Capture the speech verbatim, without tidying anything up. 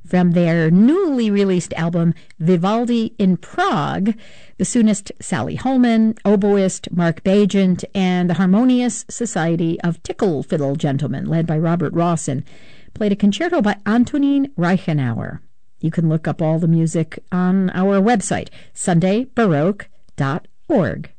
From their newly released album, Vivaldi in Prague, bassoonist Sally Holman, oboist Mark Bagent, and the Harmonious Society of Tickle Fiddle Gentlemen, led by Robert Rawson, played a concerto by Antonin Reichenauer. You can look up all the music on our website, sunday baroque dot org.